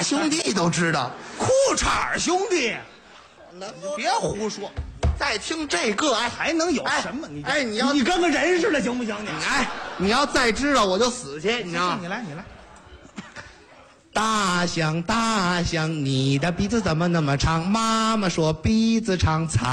衩兄弟都知道。 裤衩兄弟， 那别胡说， 再听这个，哎， 还能有什么？ 你要你跟个人似的，行不行？ 你要再知道我就死去，你知道吗？ 你来。 大象，大象，你的鼻子怎么那么长？妈妈说鼻子长。